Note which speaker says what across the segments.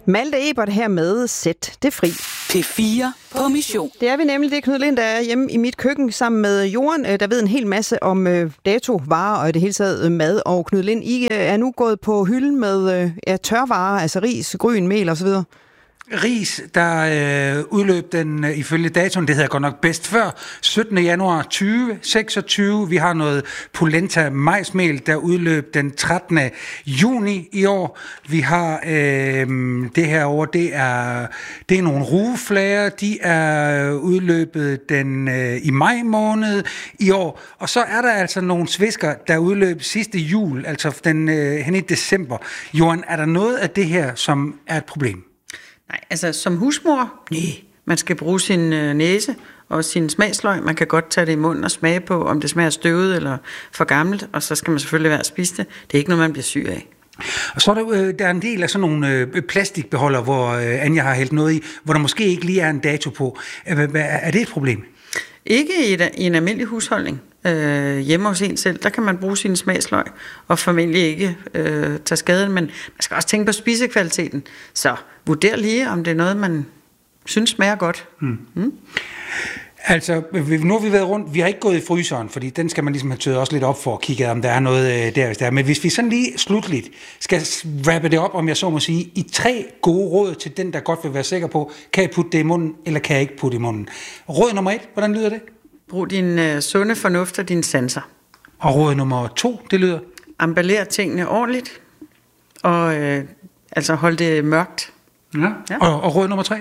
Speaker 1: Malte Ebert her med Sæt det fri.
Speaker 2: P4 på mission.
Speaker 1: Det er vi nemlig. Det er Knud Lind, der er hjemme i mit køkken sammen med Jorden, der ved en hel masse om datovarer og i det hele taget mad. Og Knud Lind, I er nu gået på hylden med tørvarer, altså ris, gryn, mel osv.
Speaker 3: Ris, der udløb den ifølge datoen, det hedder godt nok bedst før, 17. januar 2026. Vi har noget polenta majsmel, der udløb den 13. juni i år. Vi har det her år, det er nogle rugeflager, de er udløbet den i maj måned i år. Og så er der altså nogle svisker, der udløb sidste jul, altså den hen i december. Johan, er der noget af det her, som er et problem?
Speaker 4: Nej, altså som husmor, man skal bruge sin næse og sin smagsløg. Man kan godt tage det i munden og smage på, om det smager støvet eller for gammelt, og så skal man selvfølgelig være at spise det. Det er ikke noget, man bliver syg af.
Speaker 3: Og så er der en del af sådan nogle plastikbeholder, hvor Anja har hældt noget i, hvor der måske ikke lige er en dato på. Er det et problem?
Speaker 4: Ikke i en almindelig husholdning. Hjemme hos en selv, der kan man bruge sin smagsløg og formentlig ikke tage skaden, men man skal også tænke på spisekvaliteten. Så vurder lige, om det er noget, man synes smager godt.
Speaker 3: Altså, nu har vi været rundt, vi har ikke gået i fryseren, fordi den skal man ligesom have tøjet også lidt op for at kigge, om der er noget der, hvis der er. Men hvis vi sådan lige slutligt skal wrappe det op, om jeg så må sige, i 3 gode råd til den, der godt vil være sikker på, kan jeg putte det i munden, eller kan jeg ikke putte det i munden? Råd nummer 1, hvordan lyder det?
Speaker 4: Brug din sunde fornuft og dine sanser.
Speaker 3: Og råd nummer 2, det lyder?
Speaker 4: Emballer tingene ordentligt, og altså hold det mørkt.
Speaker 3: Ja. Og råd nummer 3?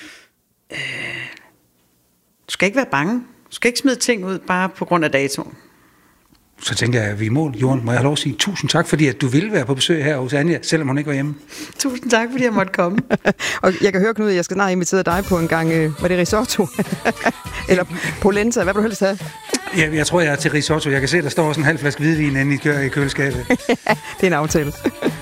Speaker 4: Du skal ikke være bange. Du skal ikke smide ting ud bare på grund af datoen.
Speaker 3: Så tænker jeg, at vi er i mål. Jorden, må jeg have lov at sige tusind tak, fordi at du ville være på besøg her hos Anja, selvom hun ikke var hjemme.
Speaker 4: Tusind tak, fordi jeg måtte komme.
Speaker 1: Og jeg kan høre, Knud, jeg skal snart invitere dig på en gang, var det risotto? Eller polenta, hvad vil du helst have?
Speaker 3: Ja, jeg tror, jeg er til risotto. Jeg kan se, der står også en halv flaske hvidvin inde i køleskabet.
Speaker 1: Ja, det er en aftale.